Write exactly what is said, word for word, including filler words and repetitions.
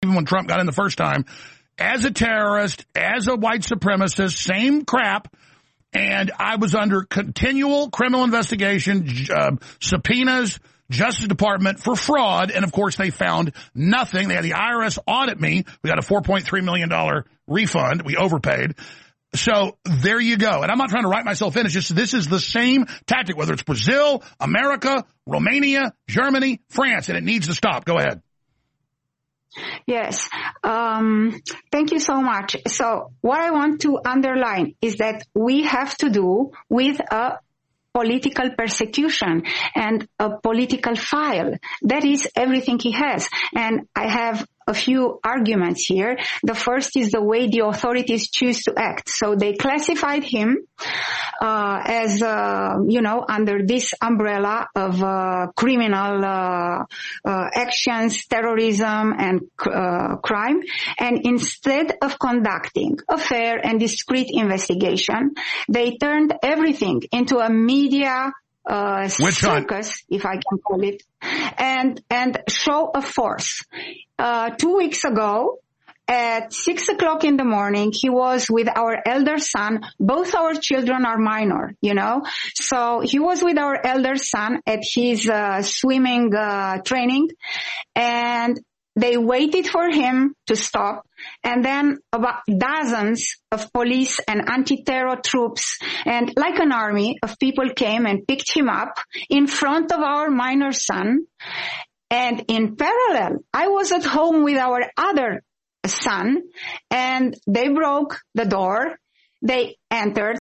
even when Trump got in the first time, as a terrorist, as a white supremacist, same crap. And I was under continual criminal investigation, uh, subpoenas, Justice Department for fraud. And, of course, they found nothing. They had the I R S audit me. We got a four point three million dollars refund. We overpaid. So there you go. And I'm not trying to write myself in. It's just this is the same tactic, whether it's Brazil, America, Romania, Germany, France, and it needs to stop. Go ahead. Yes. Um, thank you so much. So what I want to underline is that we have to do with a political persecution and a political file. That is everything he has. And I have a few arguments here. The first is the way the authorities choose to act. So they classified him uh, as, uh, you know, under this umbrella of uh, criminal uh, uh, actions, terrorism, and uh, crime. And instead of conducting a fair and discreet investigation, they turned everything into a media uh, circus, if I can call it, and and show of force. Uh, two weeks ago, at six o'clock in the morning, he was with our elder son. Both our children are minor, you know. So he was with our elder son at his uh, swimming uh, training, and they waited for him to stop. And then about dozens of police and anti-terror troops and like an army of people came and picked him up in front of our minor son. And in parallel, I was at home with our other son, and they broke the door. They entered.